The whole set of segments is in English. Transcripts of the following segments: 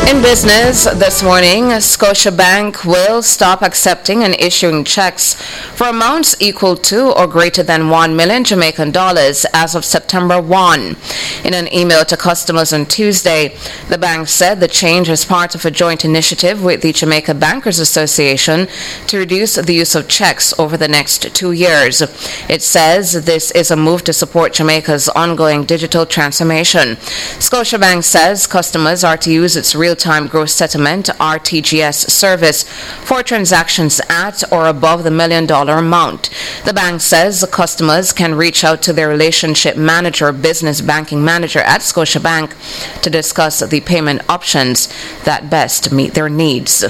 In business this morning, Scotiabank will stop accepting and issuing checks for amounts equal to or greater than 1 million Jamaican dollars as of September 1. In an email to customers on Tuesday, the bank said the change is part of a joint initiative with the Jamaica Bankers Association to reduce the use of checks over the next 2 years. It says this is a move to support Jamaica's ongoing digital transformation. Scotiabank says customers are to use its real-time gross settlement RTGS service for transactions at or above the $1 million amount. The bank says customers can reach out to their relationship manager or business banking manager at Scotiabank to discuss the payment options that best meet their needs.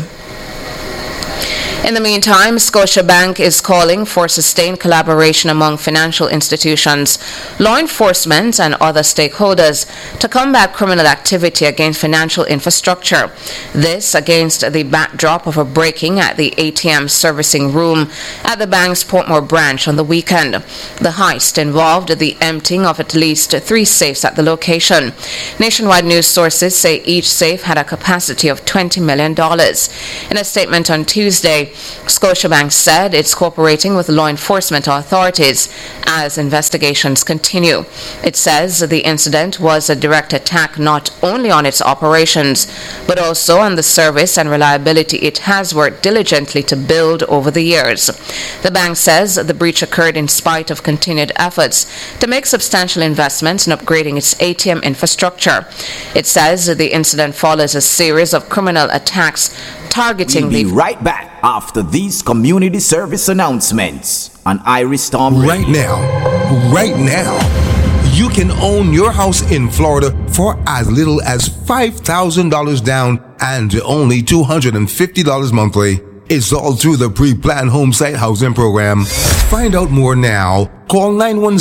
In the meantime, Scotiabank is calling for sustained collaboration among financial institutions, law enforcement, and other stakeholders to combat criminal activity against financial infrastructure. This against the backdrop of a break-in at the ATM servicing room at the bank's Portmore branch on the weekend. The heist involved the emptying of at least 3 safes at the location. Nationwide news sources say each safe had a capacity of $20 million. In a statement on Tuesday, Scotiabank said it's cooperating with law enforcement authorities as investigations continue. It says the incident was a direct attack not only on its operations, but also on the service and reliability it has worked diligently to build over the years. The bank says the breach occurred in spite of continued efforts to make substantial investments in upgrading its ATM infrastructure. It says the incident follows a series of criminal attacks targeting We'll be right back after these community service announcements on Iris Storm Radio. Right now, you can own your house in Florida for as little as $5,000 down and only $250 monthly. It's all through the pre-planned home site housing program. Find out more now. Call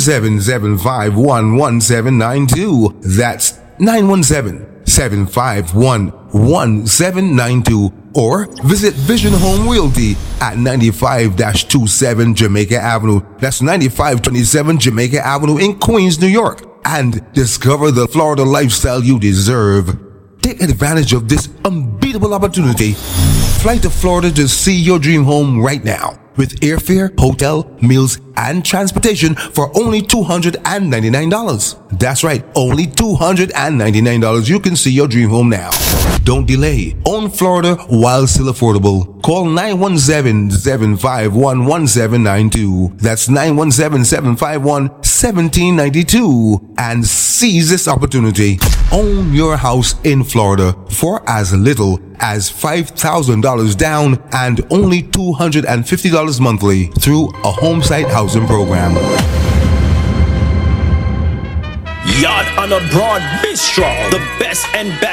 917-751-1792. That's 917-751-1792. Or visit Vision Home Realty at 95-27 Jamaica Avenue. That's 9527 Jamaica Avenue in Queens, New York. And discover the Florida lifestyle you deserve. Take advantage of this unbeatable opportunity. Fly to Florida to see your dream home right now. With airfare, hotel, meals, and transportation for only $299. That's right, only $299. You can see your dream home now. Don't delay. Own Florida while still affordable. Call 917-751-1792. That's 917-751-1792. And seize this opportunity. Own your house in Florida for as little as $5,000 down and only $250 monthly through a home site housing program. Yard on a Broad Bistro, the best and best